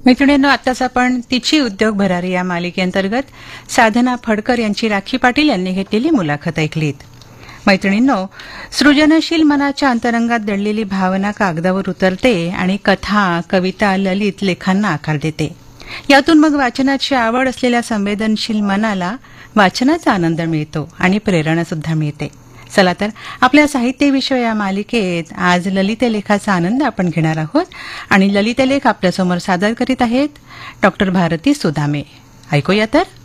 मैत्रिणींनो, आत्ताच आपण तिची उद्योग भरारी या मालिकेअंतर्गत साधना फडकर यांची राखी पाटील यांनी घेतलेली मुलाखत ऐकलीत. मैत्रिणींनो, सृजनशील मनाच्या अंतरंगात दडलेली भावना कागदावर उतरते आणि कथा, कविता, ललित लेखांना आकार देते. यातून मग वाचनाची आवड असलेल्या संवेदनशील मनाला वाचनाचा आनंद मिळतो आणि प्रेरणा सुद्धा मिळते. चला तर आपल्या साहित्यविषय या मालिकेत आज ललित लेखाचा आनंद आपण घेणार आहोत आणि ललित लेख आपल्यासमोर सादर करीत आहेत डॉक्टर भारती सुदामे. ऐकूया तर.